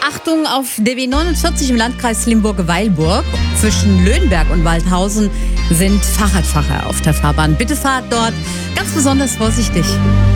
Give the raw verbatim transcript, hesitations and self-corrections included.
Achtung, auf der B neunundvierzig im Landkreis Limburg-Weilburg zwischen Löhnberg und Waldhausen sind Fahrradfahrer auf der Fahrbahn. Bitte fahrt dort ganz besonders vorsichtig.